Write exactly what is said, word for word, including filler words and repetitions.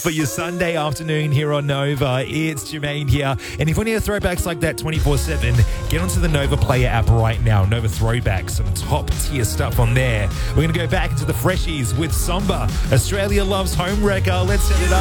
for your Sunday afternoon here on Nova. It's Jermaine here. And if you need throwbacks like that twenty-four seven, get onto the Nova Player app right now. Nova Throwbacks, some top tier stuff on there. We're going to go back into the freshies with Somber. Australia loves Home Wrecker. Let's set it up.